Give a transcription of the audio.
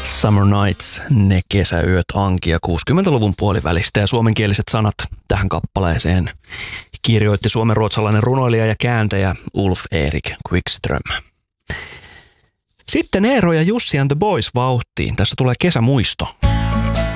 Summer Nights, ne kesäyöt Ankia 60-luvun puolivälistä ja suomenkieliset sanat tähän kappaleeseen kirjoitti suomenruotsalainen runoilija ja kääntäjä Ulf Erik Quickström. Sitten Eero ja Jussi and the Boys vauhtiin. Tässä tulee kesämuisto